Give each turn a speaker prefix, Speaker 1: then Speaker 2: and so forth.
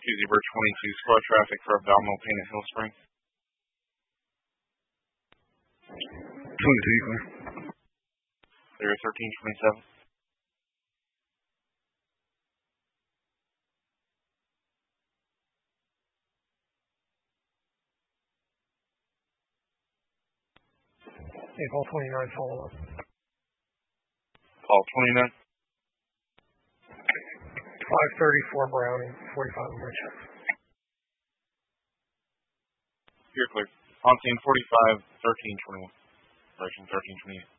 Speaker 1: Zebra 22, squad traffic for abdominal pain at Hill Spring.
Speaker 2: 22, clear.
Speaker 1: Clear 1327.
Speaker 3: Hey, call 29, follow up.
Speaker 1: Call 29.
Speaker 3: 534 Browning, 45 Winchester.
Speaker 1: You're clear. On scene 45, 1321. Direction 1328.